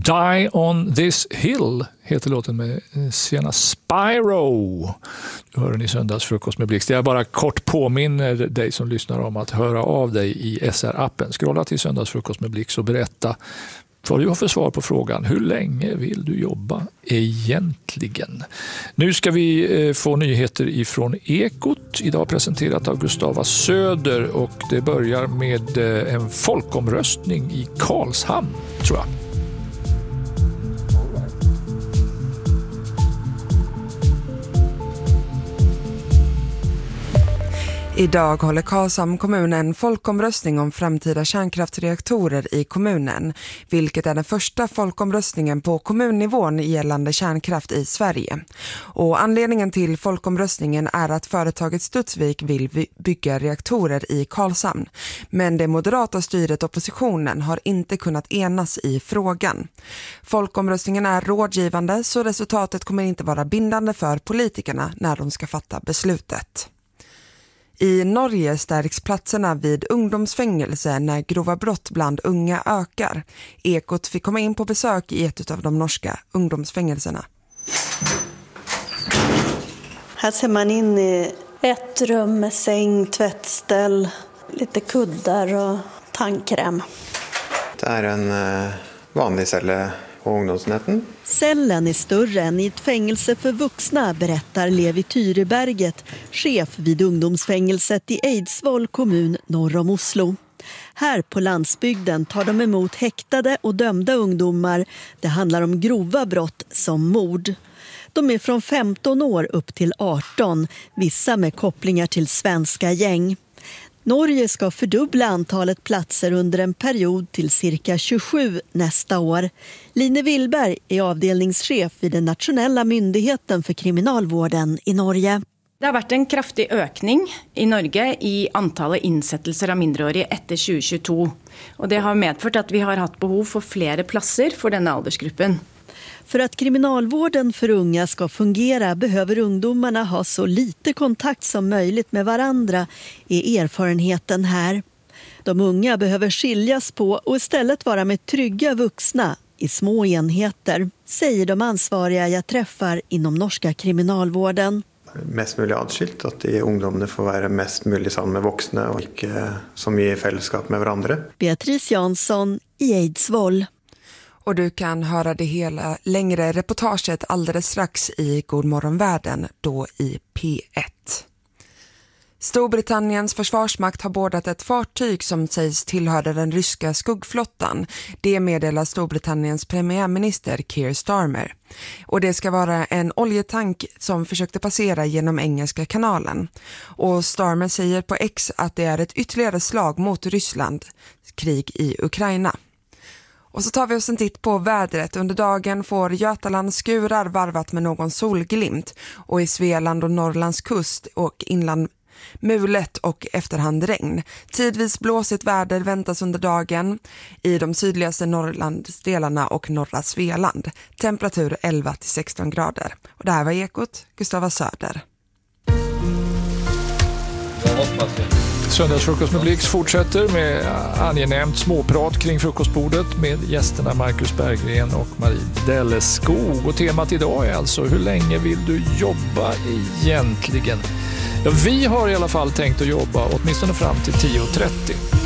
Die on this hill heter låten med Sienna Spyro. Du hör den i söndagsfrukost med Blixt. Jag bara kort påminner dig som lyssnar om att höra av dig i SR-appen. Scrolla till söndagsfrukost med Blixt och berätta vad du har för svar på frågan. Hur länge vill du jobba egentligen? Nu ska vi få nyheter ifrån Ekot. Idag presenterat av Gustava Söder och det börjar med en folkomröstning i Karlshamn, tror jag. Idag håller Karlshamn kommun en folkomröstning om framtida kärnkraftsreaktorer i kommunen, vilket är den första folkomröstningen på kommunnivån gällande kärnkraft i Sverige. Och anledningen till folkomröstningen är att företaget Studsvik vill bygga reaktorer i Karlshamn. Men det moderata styret oppositionen har inte kunnat enas i frågan. Folkomröstningen är rådgivande så resultatet kommer inte vara bindande för politikerna när de ska fatta beslutet. I Norge stärks platserna vid ungdomsfängelse när grova brott bland unga ökar. Ekot fick komma in på besök i ett av de norska ungdomsfängelserna. Här ser man in i ett rum med säng, tvättställ, lite kuddar och tandkräm. Det är en vanlig celle på ungdomsenheten. Cellen är större än i ett fängelse för vuxna, berättar Levi Tyreberget, chef vid ungdomsfängelset i Eidsvoll kommun norr om Oslo. Här på landsbygden tar de emot häktade och dömda ungdomar. Det handlar om grova brott som mord. De är från 15 år upp till 18, vissa med kopplingar till svenska gäng. Norge ska fördubbla antalet platser under en period till cirka 27 nästa år. Line Willberg är avdelningschef vid den nationella myndigheten för kriminalvården i Norge. Det har varit en kraftig ökning i Norge i antalet insättelser av mindreåriga efter 2022. Och det har medfört att vi har haft behov för flera platser för denna åldersgruppen. För att kriminalvården för unga ska fungera behöver ungdomarna ha så lite kontakt som möjligt med varandra, är erfarenheten här. De unga behöver skiljas på och istället vara med trygga vuxna i små enheter, säger de ansvariga jag träffar inom norska kriminalvården. Mest möjligt adskilt, att de ungdomarna får vara mest möjligt sammen med vuxna och inte så mycket i fällskap med varandra. Beatrice Jansson i Eidsvoll. Och du kan höra det hela längre reportaget alldeles strax i Godmorgonvärlden, då i P1. Storbritanniens försvarsmakt har bordat ett fartyg som sägs tillhöra den ryska skuggflottan. Det meddelar Storbritanniens premiärminister Keir Starmer. Och det ska vara en oljetank som försökte passera genom Engelska kanalen. Och Starmer säger på X att det är ett ytterligare slag mot Rysslands krig i Ukraina. Och så tar vi oss en titt på vädret. Under dagen får Götaland skurar varvat med någon solglimt. Och i Svealand och Norrlands kust och inland mulet och efterhand regn. Tidvis blåsigt väder väntas under dagen i de sydligaste Norrlandsdelarna och norra Svealand. Temperatur 11-16 grader. Och det här var Ekot, Gustava Söder. Söndagsfrukost med Blixt fortsätter med angenämt småprat kring frukostbordet med gästerna Marcus Berggren och Marie Delleskog. Och temat idag är alltså: hur länge vill du jobba egentligen? Ja, vi har i alla fall tänkt att jobba åtminstone fram till 10:30.